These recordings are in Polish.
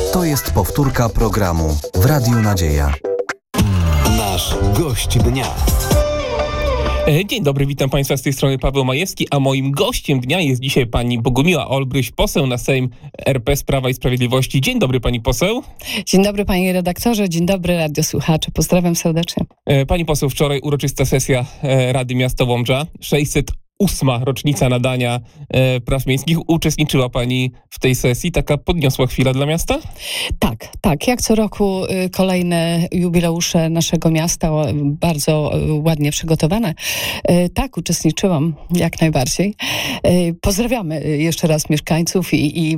To jest powtórka programu w Radiu Nadzieja. Nasz gość dnia. Dzień dobry, witam Państwa z tej strony Paweł Majewski, a moim gościem dnia jest dzisiaj pani Bogumiła Olbryś, poseł na Sejm RP z Prawa i Sprawiedliwości. Dzień dobry, pani poseł. Dzień dobry, panie redaktorze, dzień dobry, radiosłuchacze. Pozdrawiam serdecznie. Pani poseł, wczoraj uroczysta sesja Rady Miasta Łomża, 608. rocznica nadania praw miejskich. Uczestniczyła pani w tej sesji. Taka podniosła chwila dla miasta? Tak. Jak co roku kolejne jubileusze naszego miasta, bardzo ładnie przygotowane. Tak, uczestniczyłam jak najbardziej. Pozdrawiamy jeszcze raz mieszkańców i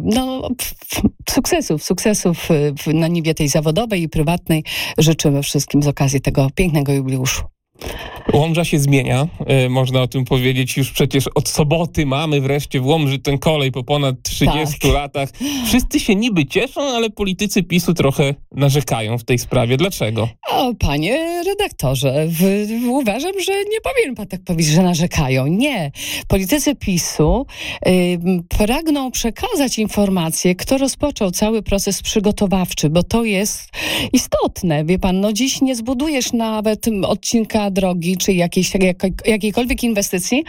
sukcesów na niwie tej zawodowej i prywatnej życzymy wszystkim z okazji tego pięknego jubileuszu. Łomża się zmienia, można o tym powiedzieć. Już przecież od soboty mamy wreszcie w Łomży ten kolej po ponad 30 latach. Wszyscy się niby cieszą, ale politycy PiS-u trochę narzekają w tej sprawie. Dlaczego? O, panie redaktorze, uważam, że nie powinien pan tak powiedzieć, że narzekają. Nie. Politycy PiS-u pragną przekazać informację, kto rozpoczął cały proces przygotowawczy, bo to jest istotne. Wie pan, dziś nie zbudujesz nawet odcinka drogi, czy jakiejkolwiek inwestycji,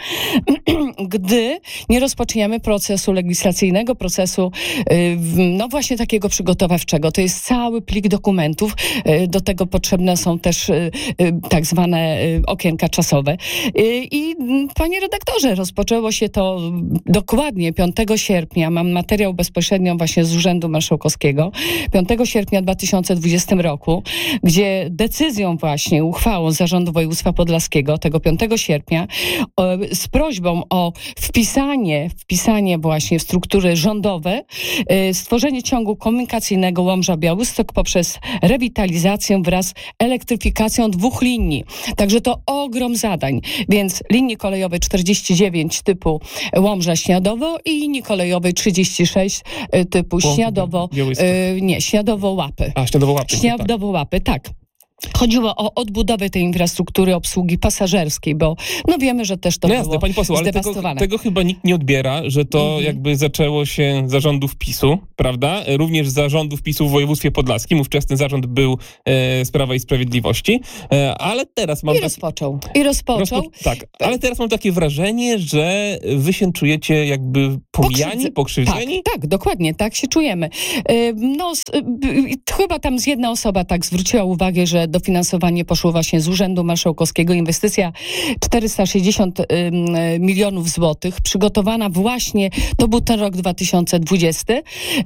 gdy nie rozpoczniemy procesu legislacyjnego, procesu właśnie takiego przygotowawczego. To jest cały plik dokumentów. Do tego potrzebne są też tak zwane okienka czasowe. I panie redaktorze, rozpoczęło się to dokładnie 5 sierpnia. Mam materiał bezpośrednio właśnie z Urzędu Marszałkowskiego. 5 sierpnia 2020 roku, gdzie decyzją właśnie, uchwałą Zarządu Województwa Podlaskiego tego 5 sierpnia z prośbą o wpisanie właśnie w struktury rządowe, stworzenie ciągu komunikacyjnego Łomża-Białystok poprzez rewitalizację wraz z elektryfikacją 2 linii. Także to ogrom zadań. Więc linii kolejowej 49 typu Łomża-Śniadowo i linii kolejowej 36 typu Śniadowo-Łapy. Śniadowo-Łapy, tak. Chodziło o odbudowę tej infrastruktury obsługi pasażerskiej, bo wiemy, że też to było jasne, pani poseł, ale tego chyba nikt nie odbiera, że to jakby zaczęło się z zarządów PiS-u, prawda? Również z zarządów PiS-u w województwie podlaskim. Ówczesny zarząd był z Prawa i Sprawiedliwości, ale teraz mam... I rozpoczął. Tak, ale teraz mam takie wrażenie, że wy się czujecie jakby pomijani, pokrzywdzeni? Tak, dokładnie, tak się czujemy. Chyba tam z jedna osoba tak zwróciła uwagę, że dofinansowanie poszło właśnie z Urzędu Marszałkowskiego. Inwestycja 460 milionów złotych, przygotowana właśnie, to był ten rok 2020,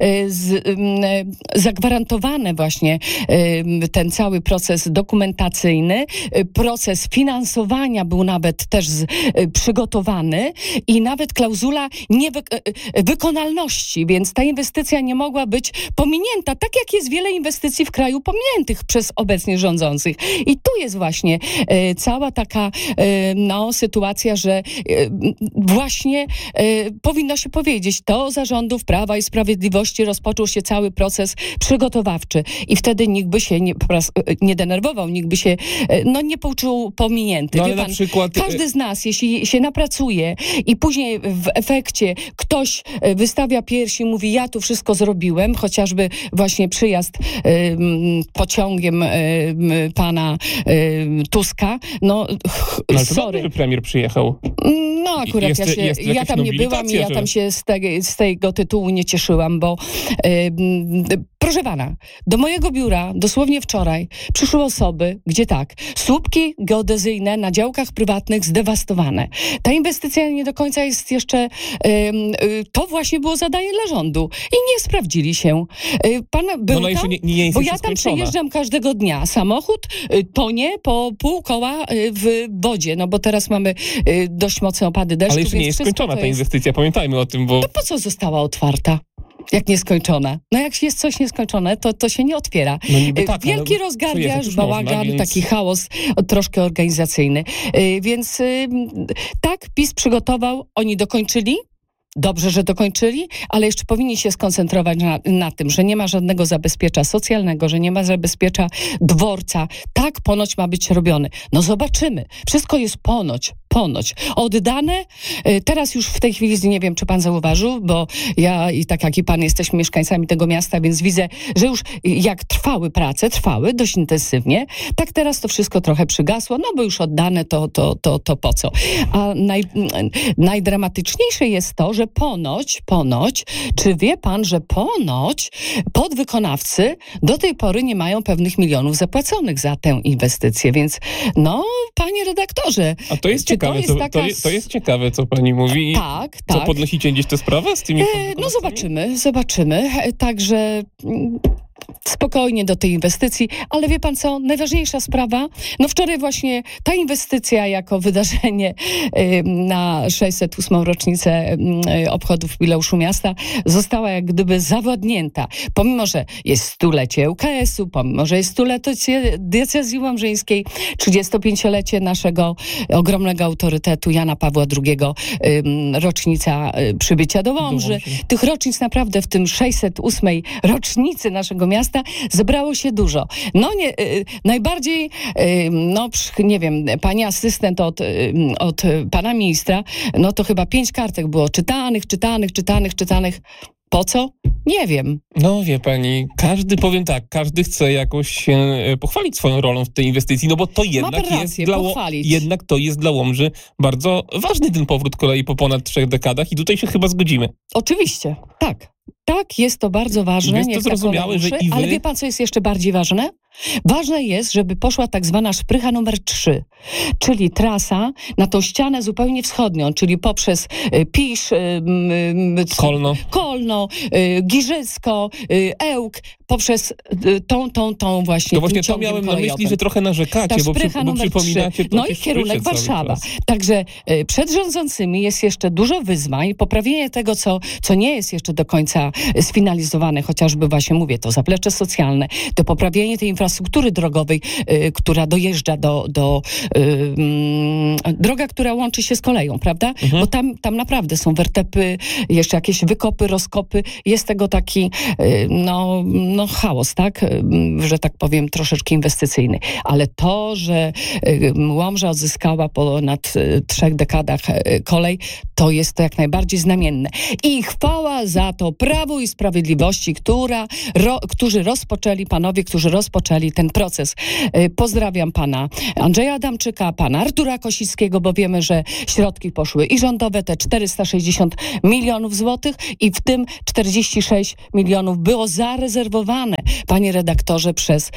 zagwarantowane właśnie ten cały proces dokumentacyjny, proces finansowania był nawet też przygotowany i nawet klauzula wykonalności, więc ta inwestycja nie mogła być pominięta, tak jak jest wiele inwestycji w kraju pominiętych przez obecnie rządzących. I tu jest właśnie cała taka sytuacja, że właśnie powinno się powiedzieć, to za rządów Prawa i Sprawiedliwości rozpoczął się cały proces przygotowawczy i wtedy nikt by się nie denerwował, nikt by się nie poczuł pominięty. Ale na przykład... Każdy z nas, jeśli się napracuje i później w efekcie ktoś wystawia piersi i mówi, ja tu wszystko zrobiłem, chociażby właśnie przyjazd pociągiem pana Tuska. Ale to dobrze, że premier przyjechał. Akurat ja tam nie byłam i ja tam się z tego tytułu nie cieszyłam, bo proszę pana, do mojego biura dosłownie wczoraj przyszły osoby, gdzie słupki geodezyjne na działkach prywatnych zdewastowane. Ta inwestycja nie do końca jest jeszcze, to właśnie było zadanie dla rządu i nie sprawdzili się. Pan był tam, bo ja tam przejeżdżam każdego dnia. Samochód tonie po pół koła w wodzie, bo teraz mamy dość mocne opady deszczu. Ale jeszcze nie jest skończona ta inwestycja, pamiętajmy o tym, bo... To po co została otwarta? Jak nieskończona. Jak jest coś nieskończone, to się nie otwiera. Wielki rozgardiaż, bałagan, taki chaos troszkę organizacyjny. Więc PiS przygotował, oni dokończyli. Dobrze, że dokończyli, ale jeszcze powinni się skoncentrować na tym, że nie ma żadnego zabezpiecza socjalnego, że nie ma zabezpiecza dworca. Tak ponoć ma być robiony. Zobaczymy. Wszystko jest ponoć. ponoć oddane. Teraz już w tej chwili, nie wiem, czy pan zauważył, bo ja i tak jak i pan jesteśmy mieszkańcami tego miasta, więc widzę, że już jak trwały dość intensywnie, tak teraz to wszystko trochę przygasło, no bo już oddane to po co? A najdramatyczniejsze jest to, że ponoć, czy wie pan, że ponoć podwykonawcy do tej pory nie mają pewnych milionów zapłaconych za tę inwestycję, więc no, panie redaktorze. A to jest ciekawe, to jest ciekawe, co pani mówi. Tak. Co, podnosicie gdzieś tę sprawę z tymi No zobaczymy. Także spokojnie do tej inwestycji, ale wie pan co, najważniejsza sprawa, no wczoraj właśnie ta inwestycja jako wydarzenie na 608. rocznicę obchodów jubileuszu miasta została jak gdyby zawładnięta. Pomimo, że jest stulecie UKS-u, pomimo, że jest stulecie diecezji łomżyńskiej, 35-lecie naszego ogromnego autorytetu Jana Pawła II, rocznica przybycia do Łomży. Tych rocznic naprawdę w tym 608. rocznicy naszego miasta zebrało się dużo. No nie, najbardziej, nie wiem, pani asystent od pana ministra, no to chyba 5 kartek było czytanych. Po co? Nie wiem. No wie pani, każdy chce jakoś się pochwalić swoją rolą w tej inwestycji, no bo to jednak to jest dla Łomży bardzo ważny ten powrót kolei po ponad 3 dekadach i tutaj się chyba zgodzimy. Oczywiście, tak. Tak, jest to bardzo ważne. Jest to zrozumiałe, że i wy... Ale wie pan, co jest jeszcze bardziej ważne? Ważne jest, żeby poszła tak zwana szprycha numer 3, czyli trasa na tą ścianę zupełnie wschodnią, czyli poprzez Pisz, Kolno, Giżycko, Ełk, poprzez tą właśnie... No właśnie to miałem na myśli, że trochę narzekacie, bo przypominacie... No i kierunek Warszawa. Także przed rządzącymi jest jeszcze dużo wyzwań, poprawienie tego, co nie jest jeszcze do końca sfinalizowane, chociażby właśnie mówię, to zaplecze socjalne, to poprawienie tej infrastruktury drogowej, która dojeżdża droga, która łączy się z koleją, prawda? Bo tam naprawdę są wertepy, jeszcze jakieś wykopy, rozkopy, jest tego taki chaos, tak? Że tak powiem, troszeczkę inwestycyjny. Ale to, że Łomża odzyskała ponad 3 dekadach kolej, to jest to jak najbardziej znamienne. I chwała za to Prawu i Sprawiedliwości, panowie, którzy rozpoczęli ten proces. Pozdrawiam pana Andrzeja Adamczyka, pana Artura Kosickiego, bo wiemy, że środki poszły i rządowe, te 460 milionów złotych i w tym 46 milionów było zarezerwowane, panie redaktorze, przez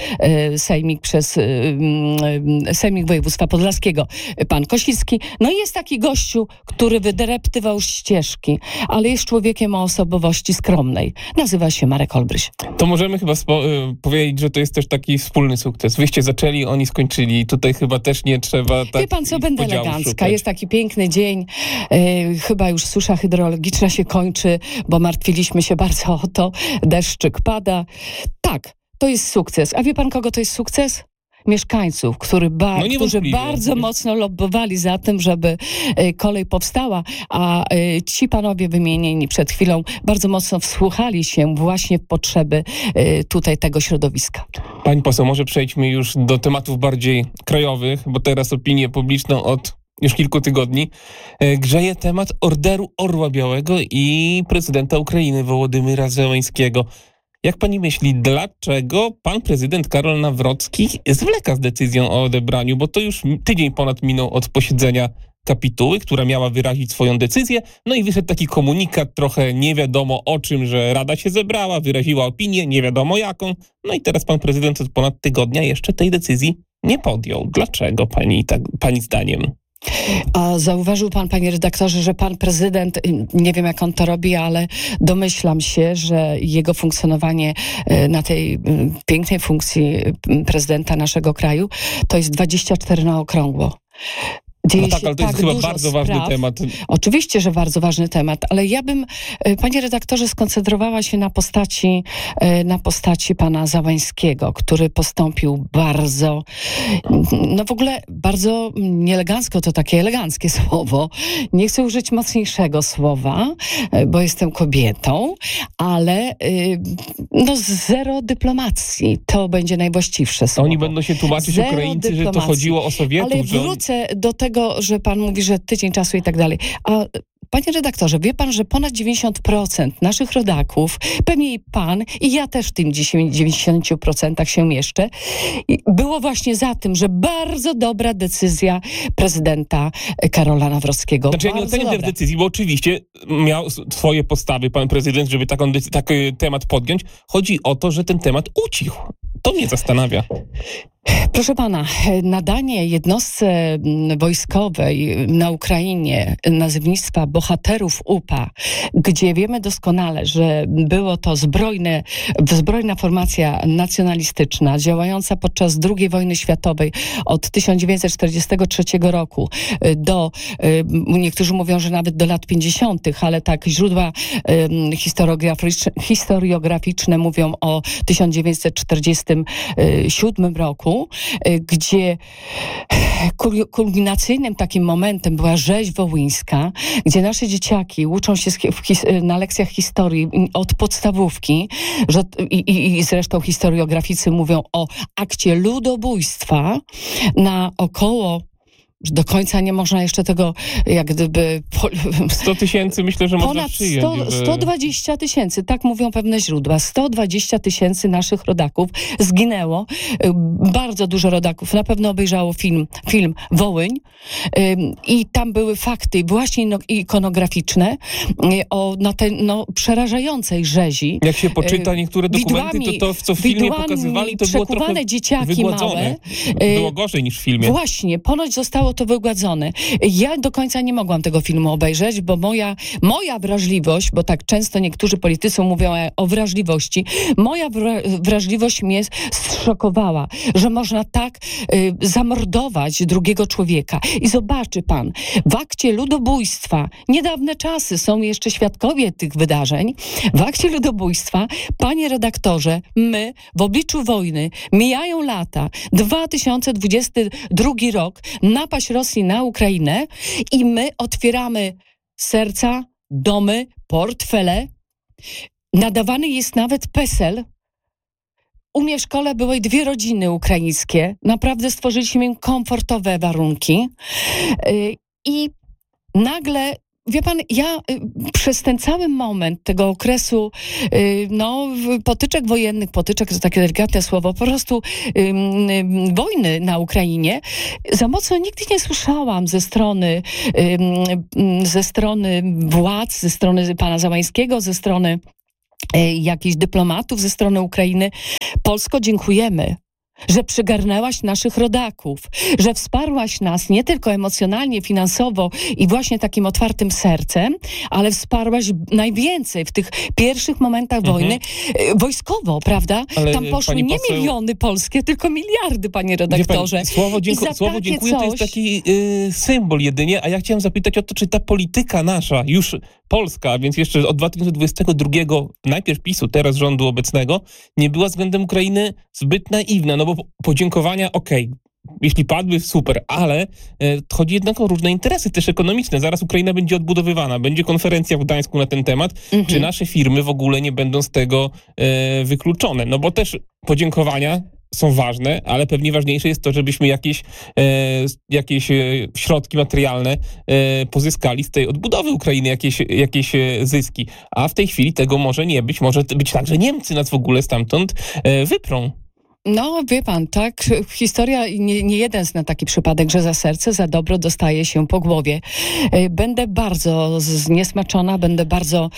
Sejmik Województwa Podlaskiego. Pan Kosicki. No i jest taki gościu, który wydreptywał ścieżki, ale jest człowiekiem o osobowości skromnej. Nazywa się Marek Olbryś. To możemy chyba powiedzieć, że to jest też taki wspólny sukces. Wyście zaczęli, oni skończyli. Tutaj chyba też nie trzeba tak... Wie pan co, będę elegancka. Jest taki piękny dzień. Chyba już susza hydrologiczna się kończy, bo martwiliśmy się bardzo o to. Deszczyk pada. Tak, to jest sukces. A wie pan, kogo to jest sukces? Mieszkańców, którzy bardzo mocno lobbowali za tym, żeby kolej powstała, a ci panowie wymienieni przed chwilą bardzo mocno wsłuchali się właśnie w potrzeby tutaj tego środowiska. Pani poseł, może przejdźmy już do tematów bardziej krajowych, bo teraz opinię publiczną od już kilku tygodni grzeje temat Orderu Orła Białego i prezydenta Ukrainy Wołodymyra Zełenskiego. Jak pani myśli, dlaczego pan prezydent Karol Nawrocki zwleka z decyzją o odebraniu? Bo to już tydzień ponad minął od posiedzenia kapituły, która miała wyrazić swoją decyzję. No i wyszedł taki komunikat, trochę nie wiadomo o czym, że Rada się zebrała, wyraziła opinię, nie wiadomo jaką. No i teraz pan prezydent od ponad tygodnia jeszcze tej decyzji nie podjął. Dlaczego pani zdaniem? A zauważył pan, panie redaktorze, że pan prezydent, nie wiem jak on to robi, ale domyślam się, że jego funkcjonowanie na tej pięknej funkcji prezydenta naszego kraju to jest 24 na okrągło. No tak, ale to jest chyba bardzo ważny temat. Oczywiście, że bardzo ważny temat, ale ja bym, panie redaktorze, skoncentrowała się na postaci pana Załęskiego, który postąpił bardzo, w ogóle bardzo nieelegancko, to takie eleganckie słowo. Nie chcę użyć mocniejszego słowa, bo jestem kobietą, ale zero dyplomacji. To będzie najwłaściwsze słowo. Oni będą się tłumaczyć, Ukraińcy, że to chodziło o Sowietów. Ale wrócę do tego, tego, że pan mówi, że tydzień czasu i tak dalej. A panie redaktorze, wie pan, że ponad 90% naszych rodaków, pewnie i pan, i ja też w tym 90% się mieszczę, było właśnie za tym, że bardzo dobra decyzja prezydenta Karola Nawrockiego. Znaczy ja nie oceniam tej decyzji, bo oczywiście miał swoje postawy pan prezydent, żeby taki temat podjąć. Chodzi o to, że ten temat ucichł. To mnie zastanawia. Proszę pana, nadanie jednostce wojskowej na Ukrainie nazewnictwa bohaterów UPA, gdzie wiemy doskonale, że było to zbrojna formacja nacjonalistyczna, działająca podczas II wojny światowej od 1943 roku do, niektórzy mówią, że nawet do lat 50., ale tak źródła historiograficzne mówią o 1947 roku, gdzie kulminacyjnym takim momentem była rzeź wołyńska, gdzie nasze dzieciaki uczą się na lekcjach historii od podstawówki, i zresztą historiograficy mówią o akcie ludobójstwa na około, do końca nie można jeszcze tego jak gdyby... 100 tysięcy myślę, że można przyjąć. Ponad 120 tysięcy, tak mówią pewne źródła. 120 tysięcy naszych rodaków zginęło. Bardzo dużo rodaków na pewno obejrzało film Wołyń i tam były fakty właśnie ikonograficzne o przerażającej rzezi. Jak się poczyta niektóre dokumenty, to co w filmie pokazywali, to było trochę dzieciaki wygładzone. Małe. Było gorzej niż w filmie. Właśnie, ponoć zostało to wygładzone. Ja do końca nie mogłam tego filmu obejrzeć, bo moja wrażliwość, bo tak często niektórzy politycy mówią o wrażliwości, moja wrażliwość mnie zszokowała, że można tak zamordować drugiego człowieka. I zobaczy pan, w akcie ludobójstwa, niedawne czasy, są jeszcze świadkowie tych wydarzeń, w akcie ludobójstwa, panie redaktorze, my w obliczu wojny, mijają lata, 2022 rok, napaść Rosji na Ukrainę i my otwieramy serca, domy, portfele. Nadawany jest nawet PESEL. U mnie w szkole były 2 rodziny ukraińskie. Naprawdę stworzyliśmy im komfortowe warunki. I nagle, wie pan, ja przez ten cały moment tego okresu potyczek wojennych, potyczek to takie delikatne słowo, po prostu wojny na Ukrainie, za mocno nigdy nie słyszałam ze strony władz, ze strony pana Załańskiego, ze strony jakichś dyplomatów, ze strony Ukrainy. Polsko, dziękujemy, że przygarnęłaś naszych rodaków, że wsparłaś nas nie tylko emocjonalnie, finansowo i właśnie takim otwartym sercem, ale wsparłaś najwięcej w tych pierwszych momentach wojny wojskowo, prawda? Ale tam poszły nie miliony polskie, tylko miliardy, panie redaktorze. Pani, słowo dziękuję to jest taki symbol jedynie, a ja chciałem zapytać o to, czy ta polityka nasza, już polska, a więc jeszcze od 2022, najpierw PiS-u, teraz rządu obecnego, nie była względem Ukrainy zbyt naiwna, no bo podziękowania, jeśli padły, super, ale chodzi jednak o różne interesy, też ekonomiczne. Zaraz Ukraina będzie odbudowywana, będzie konferencja w Gdańsku na ten temat. Czy nasze firmy w ogóle nie będą z tego wykluczone? No bo też podziękowania są ważne, ale pewnie ważniejsze jest to, żebyśmy jakieś środki materialne pozyskali z tej odbudowy Ukrainy, jakieś zyski. A w tej chwili tego może nie być. Może być tak, że Niemcy nas w ogóle stamtąd wyprą. No, wie pan, tak, historia, nie jeden zna taki przypadek, że za serce, za dobro dostaje się po głowie. Będę bardzo zniesmaczona, będę bardzo...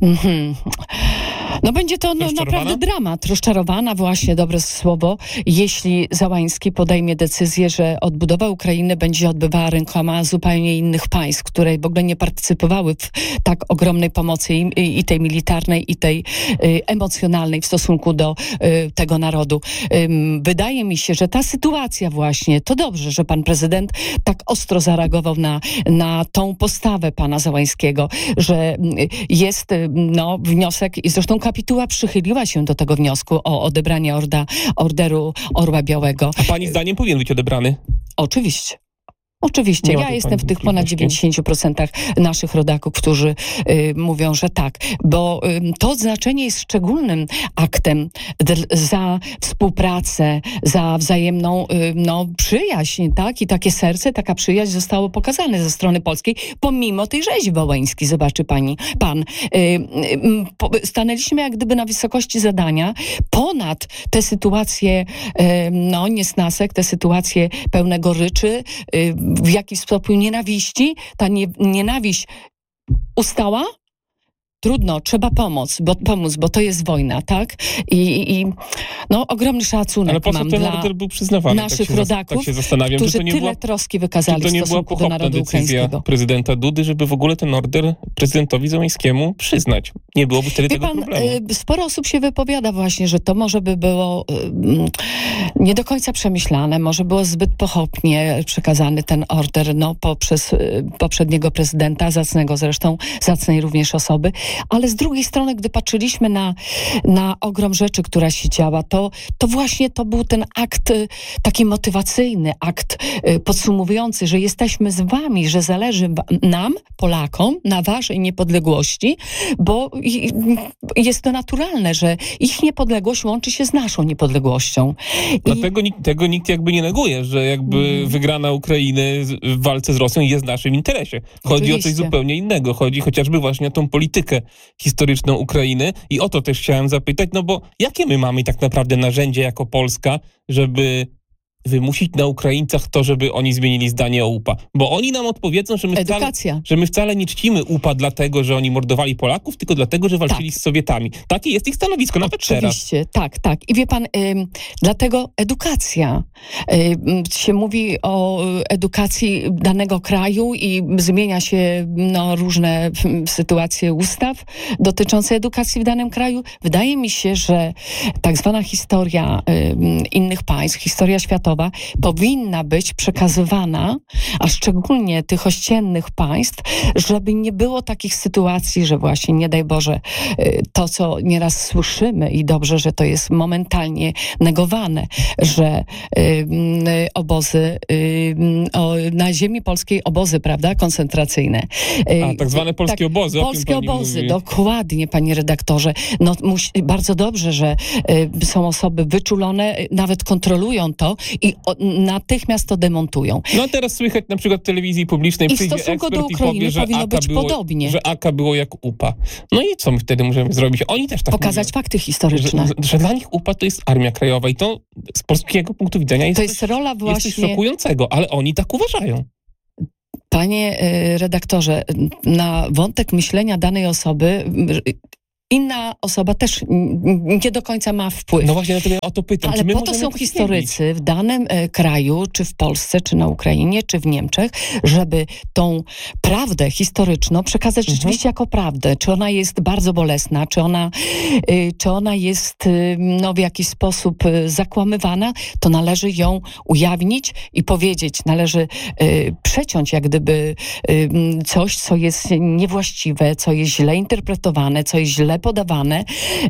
będzie to naprawdę dramat. Rozczarowana, właśnie, dobre słowo, jeśli Załański podejmie decyzję, że odbudowa Ukrainy będzie odbywała rękoma zupełnie innych państw, które w ogóle nie partycypowały w tak ogromnej pomocy i tej militarnej, i tej emocjonalnej w stosunku do tego narodu. Wydaje mi się, że ta sytuacja właśnie, to dobrze, że pan prezydent tak ostro zareagował na tą postawę pana Załańskiego, że jest wniosek i zresztą kapituła przychyliła się do tego wniosku o odebranie orderu Orła Białego. A pani zdaniem powinien być odebrany? Oczywiście. Oczywiście, Nie ma ja tu jestem pani w tych ponad wątpliwości? 90% naszych rodaków, którzy mówią, że tak, bo to odznaczenie jest szczególnym aktem za współpracę, za wzajemną przyjaźń, tak? I takie serce, taka przyjaźń zostało pokazane ze strony polskiej, pomimo tej rzezi wołyńskiej, zobaczy pan. Stanęliśmy jak gdyby na wysokości zadania, ponad te sytuacje niesnasek, te sytuacje pełne goryczy, w jakiś sposób nienawiści. Ta nienawiść ustała. Trudno, trzeba pomóc, bo to jest wojna, tak? I ogromny szacunek Ale po co mam ten dla order był przyznawany? naszych rodaków, tak się zastanawiam, którzy czy to nie tyle była, troski czy wykazali to w nie była stosunku do pochopna narodu decyzja ukraińskiego. prezydenta Dudy, żeby w ogóle ten order prezydentowi Zełenskiemu przyznać. Nie byłoby wtedy Wie tego pan, problemu. sporo osób się wypowiada właśnie, że to może by było nie do końca przemyślane, może było zbyt pochopnie przekazany ten order poprzez poprzedniego prezydenta, zacnego zresztą, zacnej również osoby, ale z drugiej strony, gdy patrzyliśmy na ogrom rzeczy, która się działa, to właśnie to był ten akt taki motywacyjny, akt podsumowujący, że jesteśmy z wami, że zależy nam, Polakom, na waszej niepodległości, bo jest to naturalne, że ich niepodległość łączy się z naszą niepodległością. Tego nikt jakby nie neguje, że jakby wygrana Ukrainy w walce z Rosją jest w naszym interesie. Chodzi o coś Oczywiście. zupełnie innego. Chodzi chociażby właśnie o tą politykę historyczną Ukrainy i o to też chciałem zapytać, bo jakie my mamy tak naprawdę narzędzie jako Polska, żeby wymusić na Ukraińcach to, żeby oni zmienili zdanie o UPA. Bo oni nam odpowiedzą, że my wcale nie czcimy UPA dlatego, że oni mordowali Polaków, tylko dlatego, że walczyli z Sowietami. Takie jest ich stanowisko, nawet teraz. Oczywiście, tak. I wie pan, dlatego edukacja. Się mówi o edukacji danego kraju i zmienia się różne sytuacje ustaw dotyczące edukacji w danym kraju. Wydaje mi się, że tak zwana historia innych państw, historia światowa powinna być przekazywana, a szczególnie tych ościennych państw, żeby nie było takich sytuacji, że właśnie, nie daj Boże, to, co nieraz słyszymy i dobrze, że to jest momentalnie negowane, że obozy, na ziemi polskiej obozy, prawda, koncentracyjne. Tak zwane polskie obozy. Polskie obozy, dokładnie, panie redaktorze. Bardzo dobrze, że są osoby wyczulone, nawet kontrolują to i natychmiast to demontują. No a teraz słychać na przykład w telewizji publicznej I w przyjdzie stosunku ekspert do i Ukrainy powie, że powinno być podobnie. Że AK było jak UPA. No i co my wtedy możemy zrobić? Oni też tak Pokazać mówią, fakty historyczne. że dla nich UPA to jest Armia Krajowa i to z polskiego punktu widzenia jest, To jest rola jest coś właśnie... szokującego, ale oni tak uważają. Panie redaktorze, na wątek myślenia danej osoby inna osoba też nie do końca ma wpływ. No właśnie, dlatego ja o to pytam. Ale czy my po to możemy są historycy w danym kraju, czy w Polsce, czy na Ukrainie, czy w Niemczech, żeby tą prawdę historyczną przekazać rzeczywiście jako prawdę. Czy ona jest bardzo bolesna, czy ona jest w jakiś sposób zakłamywana, to należy ją ujawnić i powiedzieć. Należy przeciąć jak gdyby coś, co jest niewłaściwe, co jest źle interpretowane, co jest źle podawane,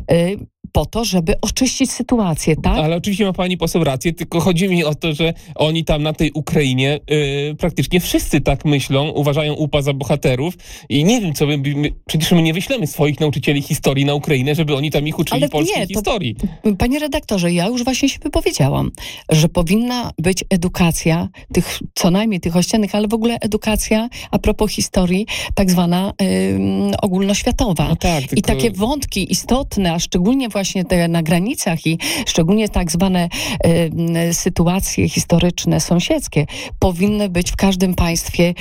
po to, żeby oczyścić sytuację, tak? Ale oczywiście ma pani poseł rację, tylko chodzi mi o to, że oni tam na tej Ukrainie praktycznie wszyscy tak myślą, uważają UPA za bohaterów i nie wiem, co przecież my nie wyślemy swoich nauczycieli historii na Ukrainę, żeby oni tam ich uczyli polskiej historii. Panie redaktorze, ja już właśnie się wypowiedziałam, że powinna być edukacja co najmniej tych ościennych, ale w ogóle edukacja a propos historii, tak zwana ogólnoświatowa. No tak, I takie wątki istotne, a szczególnie właśnie te na granicach i szczególnie tak zwane sytuacje historyczne, sąsiedzkie, powinny być w każdym państwie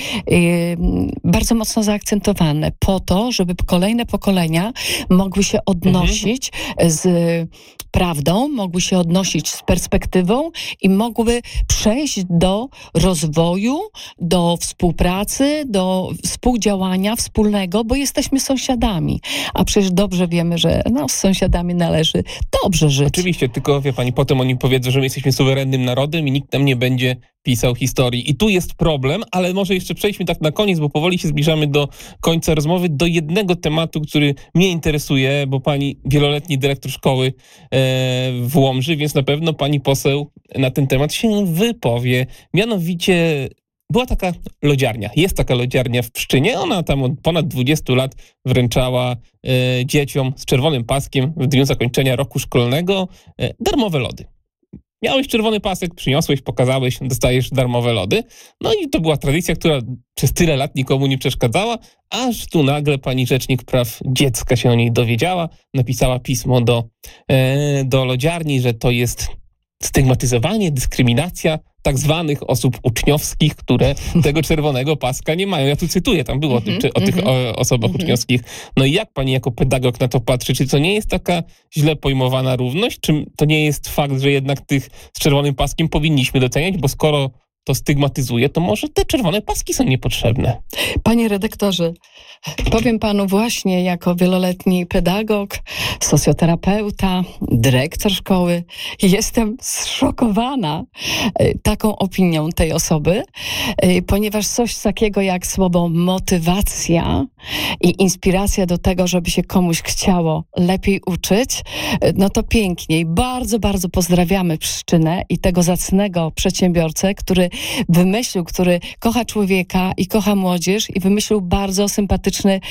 bardzo mocno zaakcentowane po to, żeby kolejne pokolenia mogły się odnosić z prawdą, mogły się odnosić z perspektywą i mogły przejść do rozwoju, do współpracy, do współdziałania wspólnego, bo jesteśmy sąsiadami. A przecież dobrze wiemy, że z sąsiadami należy dobrze żyć. Oczywiście, tylko wie pani, potem oni powiedzą, że my jesteśmy suwerennym narodem i nikt nam nie będzie pisał historii. I tu jest problem, ale może jeszcze przejdźmy tak na koniec, bo powoli się zbliżamy do końca rozmowy, do jednego tematu, który mnie interesuje, bo pani wieloletni dyrektor szkoły w Łomży, więc na pewno pani poseł na ten temat się wypowie. Mianowicie była taka lodziarnia. Jest taka lodziarnia w Pszczynie. Ona tam od ponad 20 lat wręczała dzieciom z czerwonym paskiem w dniu zakończenia roku szkolnego darmowe lody. Miałeś czerwony pasek, przyniosłeś, pokazałeś, dostajesz darmowe lody. No i to była tradycja, która przez tyle lat nikomu nie przeszkadzała, aż tu nagle pani Rzecznik Praw Dziecka się o niej dowiedziała, napisała pismo do lodziarni, że to jest stygmatyzowanie, dyskryminacja tak zwanych osób uczniowskich, które tego czerwonego paska nie mają. Ja tu cytuję, tam było o tych osobach uczniowskich. No i jak pani jako pedagog na to patrzy? Czy to nie jest taka źle pojmowana równość? Czy to nie jest fakt, że jednak tych z czerwonym paskiem powinniśmy doceniać? Bo skoro to stygmatyzuje, to może te czerwone paski są niepotrzebne. Panie redaktorze, powiem panu właśnie jako wieloletni pedagog, socjoterapeuta, dyrektor szkoły, jestem zszokowana taką opinią tej osoby, ponieważ coś takiego jak słowo motywacja i inspiracja do tego, żeby się komuś chciało lepiej uczyć, no to pięknie i bardzo, bardzo pozdrawiamy Pszczynę i tego zacnego przedsiębiorcę, który wymyślił, który kocha człowieka i kocha młodzież i wymyślił bardzo sympatyczny,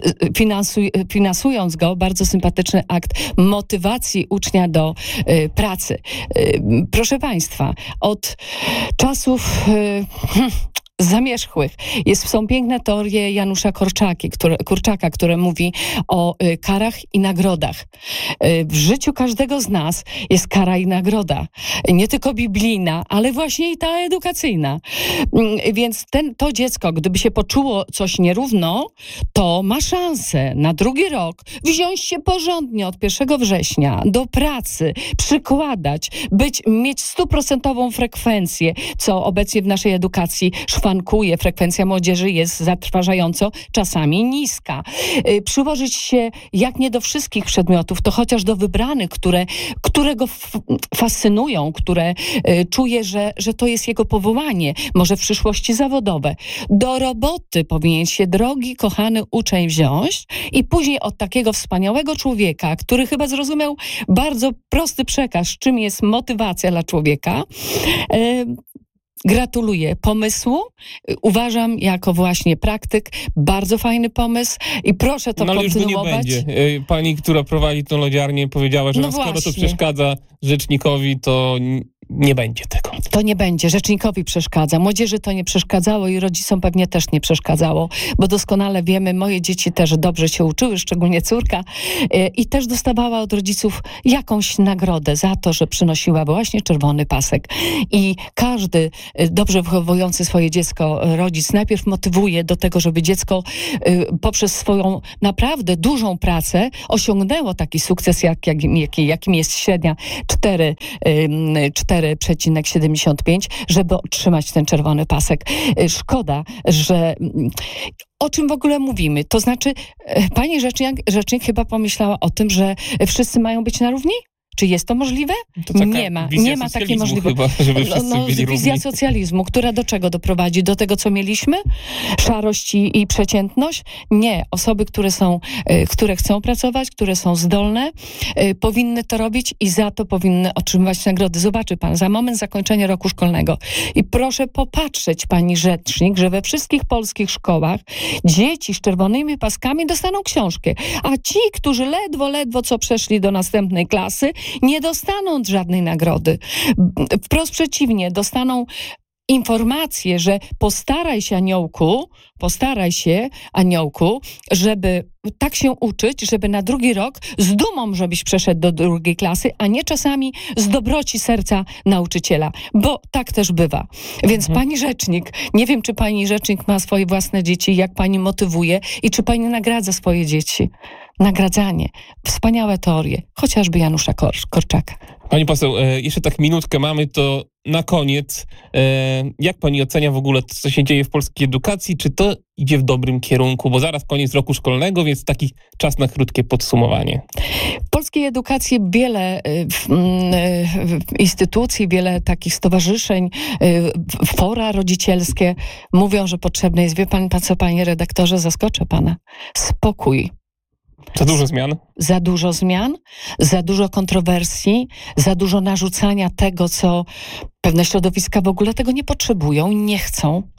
finansując go, bardzo sympatyczny akt motywacji ucznia do pracy. Proszę państwa, od czasów zamierzchłych są piękne teorie Janusza Korczaka, które mówi o karach i nagrodach. W życiu każdego z nas jest kara i nagroda. Nie tylko biblijna, ale właśnie i ta edukacyjna. Więc to dziecko, gdyby się poczuło coś nierówno, to ma szansę na drugi rok wziąć się porządnie od 1 września do pracy, przykładać, mieć 100% frekwencję, co obecnie w naszej edukacji szwankuje. Frekwencja młodzieży jest zatrważająco czasami niska. Przyłożyć się jak nie do wszystkich przedmiotów, to chociaż do wybranych, które go fascynują, które czuje, że to jest jego powołanie, może w przyszłości zawodowe. Do roboty powinien się drogi, kochany uczeń wziąć i później od takiego wspaniałego człowieka, który chyba zrozumiał bardzo prosty przekaz, czym jest motywacja dla człowieka, gratuluję pomysłu. Uważam jako właśnie praktyk bardzo fajny pomysł i proszę to kontynuować. Ale już go nie będzie. Pani, która prowadzi tą lodziarnię, powiedziała, że skoro to przeszkadza rzecznikowi, to nie będzie tego. To nie będzie. Rzecznikowi przeszkadza. Młodzieży to nie przeszkadzało i rodzicom pewnie też nie przeszkadzało, bo doskonale wiemy, moje dzieci też dobrze się uczyły, szczególnie córka, i też dostawała od rodziców jakąś nagrodę za to, że przynosiła właśnie czerwony pasek. I każdy dobrze wychowujący swoje dziecko rodzic najpierw motywuje do tego, żeby dziecko poprzez swoją naprawdę dużą pracę osiągnęło taki sukces, jakim jest średnia 4,75, żeby otrzymać ten czerwony pasek. Szkoda, że o czym w ogóle mówimy? To znaczy, pani rzecznik chyba pomyślała o tym, że wszyscy mają być na równi? Czy jest to możliwe? Nie ma takiej możliwości. Wizja socjalizmu, która do czego doprowadzi? Do tego, co mieliśmy? Szarość i przeciętność? Nie. Osoby, które chcą pracować, które są zdolne, powinny to robić i za to powinny otrzymywać nagrody. Zobaczy pan, za moment zakończenia roku szkolnego. I proszę popatrzeć, pani rzecznik, że we wszystkich polskich szkołach dzieci z czerwonymi paskami dostaną książkę, a ci, którzy ledwo co przeszli do następnej klasy, nie dostaną żadnej nagrody. Wprost przeciwnie, dostaną informację, że postaraj się, aniołku, żeby tak się uczyć, żeby na drugi rok z dumą, żebyś przeszedł do drugiej klasy, a nie czasami z dobroci serca nauczyciela, bo tak też bywa. Więc pani rzecznik, nie wiem, czy pani rzecznik ma swoje własne dzieci, jak pani motywuje i czy pani nagradza swoje dzieci. Nagradzanie. Wspaniałe teorie. Chociażby Janusza Korczaka. Pani poseł, jeszcze tak minutkę mamy, to na koniec. Jak pani ocenia w ogóle to, co się dzieje w polskiej edukacji? Czy to idzie w dobrym kierunku? Bo zaraz koniec roku szkolnego, więc taki czas na krótkie podsumowanie. W polskiej edukacji wiele instytucji, wiele takich stowarzyszeń, fora rodzicielskie mówią, że potrzebne jest, wie pan co, panie redaktorze, zaskoczę pana, spokój. Za dużo zmian? Za dużo zmian, za dużo kontrowersji, za dużo narzucania tego, co pewne środowiska w ogóle tego nie potrzebują, nie chcą.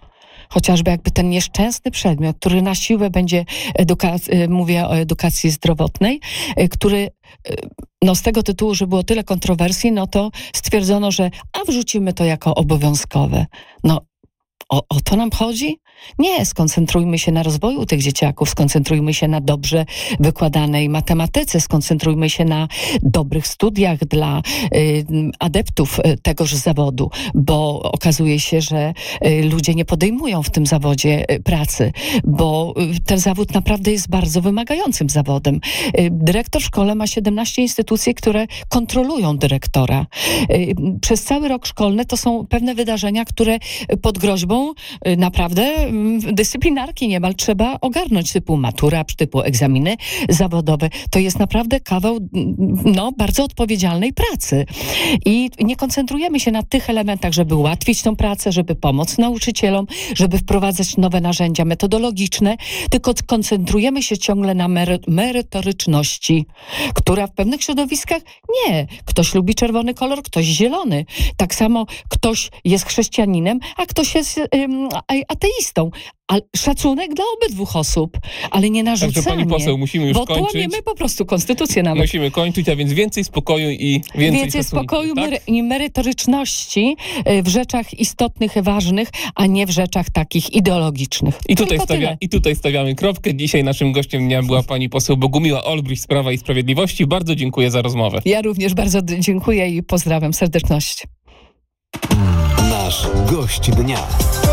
chociażby jakby ten nieszczęsny przedmiot, który na siłę będzie mówię o edukacji zdrowotnej, który no z tego tytułu, że było tyle kontrowersji, no to stwierdzono, że wrzucimy to jako obowiązkowe. No o to nam chodzi? Nie, skoncentrujmy się na rozwoju tych dzieciaków, skoncentrujmy się na dobrze wykładanej matematyce, skoncentrujmy się na dobrych studiach dla adeptów tegoż zawodu, bo okazuje się, że ludzie nie podejmują w tym zawodzie pracy, bo ten zawód naprawdę jest bardzo wymagającym zawodem. Dyrektor w szkole ma 17 instytucji, które kontrolują dyrektora. Przez cały rok szkolny to są pewne wydarzenia, które pod groźbą naprawdę dyscyplinarki niemal trzeba ogarnąć, typu matura, typu egzaminy zawodowe. To jest naprawdę kawał bardzo odpowiedzialnej pracy. I nie koncentrujemy się na tych elementach, żeby ułatwić tą pracę, żeby pomóc nauczycielom, żeby wprowadzać nowe narzędzia metodologiczne, tylko koncentrujemy się ciągle na merytoryczności, która w pewnych środowiskach nie. Ktoś lubi czerwony kolor, ktoś zielony. Tak samo ktoś jest chrześcijaninem, a ktoś jest ateistą. A szacunek dla obydwu osób, ale nie narzucanie. Także pani poseł, musimy już kończyć. Bo łamiemy po prostu konstytucję nawet. Musimy kończyć, a więc więcej spokoju i więcej spokoju tak? i merytoryczności w rzeczach istotnych i ważnych, a nie w rzeczach takich ideologicznych. I tutaj stawiamy kropkę. Dzisiaj naszym gościem dnia była pani poseł Bogumiła Olbrycht z Prawa i Sprawiedliwości. Bardzo dziękuję za rozmowę. Ja również bardzo dziękuję i pozdrawiam serdeczności. Nasz gość dnia.